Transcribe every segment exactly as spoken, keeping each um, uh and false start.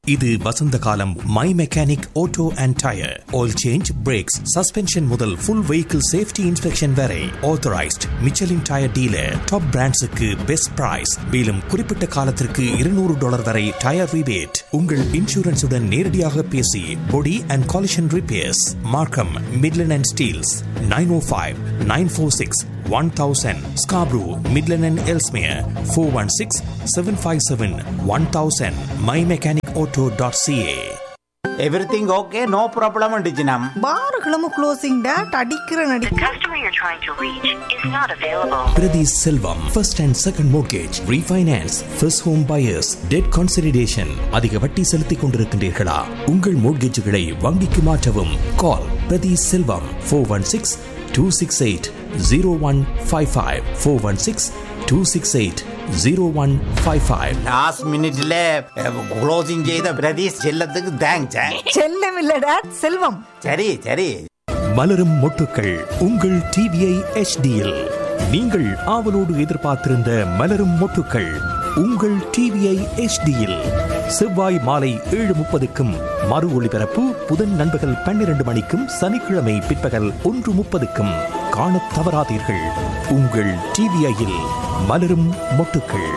இது வசந்த காலம். My mechanic auto and tyre oil change, breaks, suspension முதல் ஃபுல் வெஹிக்கிள் சேஃப்டி இன்ஸ்பெக்ஷன் வரை authorised Michelin tyre dealer. Top பிராண்ட்ஸுக்கு best price. மேலும் குறிப்பிட்ட காலத்திற்கு இருநூறு டாலர் வரை டயர் ரிபேட். உங்கள் இன்சூரன்ஸுடன் நேரடியாக பேசி பொடி அண்ட் காலிஷன் ரிப்பேர்ஸ் மார்க்கம் Midland and Steeles nine O five nine four six one thousand. Scarborough, Midland and Ellesmere four one six, seven five seven, one thousand. my mechanic auto dot c a. Everything okay? No problem undiginam. பார்களும் closing date அடிக்கிற நடி. The customer you're trying to reach is not available. Priti Selvam, first and second mortgage, refinance, first home buyers, debt consolidation. அதிக வட்டி செலுத்திக் கொண்டிருக்கின்றீர்களா? உங்கள் மோட்கேஜுகளை வங்கிக்கு மாற்றவும். கால் பிரதி செல்வம் four one six, two six eight, zero one five five. four one six, two six eight, zero one five five. Last minute le closing செய்த பிரதீஷ் செல்லத்துக்கு thanks. செல்லம் இல்ல டேட் செல்வம். சரி சரி. மலரும் மொட்டுக்கள் உங்கள் டிவிஐ எச்டியில் நீங்கள் ஆவலோடு எதிர்பார்த்திருந்த மலரும் மொட்டுக்கள் உங்கள் டிவிஐ எச்டியில் செவ்வாய் மாலை ஏழு முப்பதுக்கும் மறு ஒளிபரப்பு புதன் நண்பகல் பன்னிரண்டு மணிக்கும் சனிக்கிழமை பிற்பகல் ஒன்று முப்பதுக்கும் காணத் தவறாதீர்கள். உங்கள் டிவிஐயில் மலரும் மொட்டுக்கள்.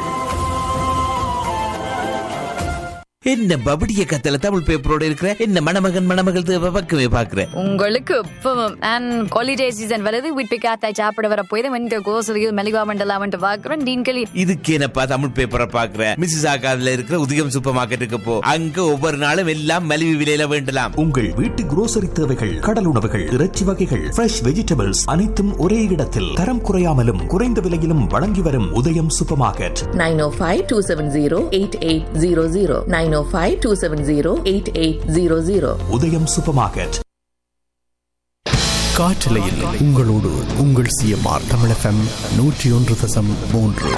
என்ன பபடிய கத்தல தமிழ் பேப்பரோட இருக்கிற என்ன மணமகன் மணமகள் பக்கமே பாக்குற உங்களுக்கு இப்பவும் அண்ட் ஹாலிடே சீசன் வருது வீட்டு காத்தாய் சாப்பிட வர போய் இந்த கோசலியில் மெலிவா மண்டலாம் பாக்குறேன் டீன்களி இதுக்கு என்னப்பா தமிழ் பேப்பரை பாக்குற மிஸ்ஸஸ் ஆகாதுல இருக்கிற உதயம் சூப்பர் மார்க்கெட்டுக்கு போ. அங்க ஒவ்வொரு நாளும் எல்லாம் மலிவு விலையில வேண்டலாம். உங்கள் வீட்டு குரோசரி தேவைகள், கடல் உணவுகள், இறைச்சி வகைகள், ஃப்ரெஷ் வெஜிடபிள்ஸ் அனைத்தும் ஒரே இடத்தில் தரம் குறையாமலும் குறைந்த விலையிலும் வழங்கி வரும் உதயம் super market. nine oh five, two seven zero, eight eight zero zero nine oh five, two seven zero, eight eight zero zero. உதயம் சூப்பர் மார்க்கெட். காற்றலையில் உங்களோடு உங்கள் சிஎம்ஆர் தமிழ் எஃப்எம் நூற்றி ஒன்று தசம் மூன்று.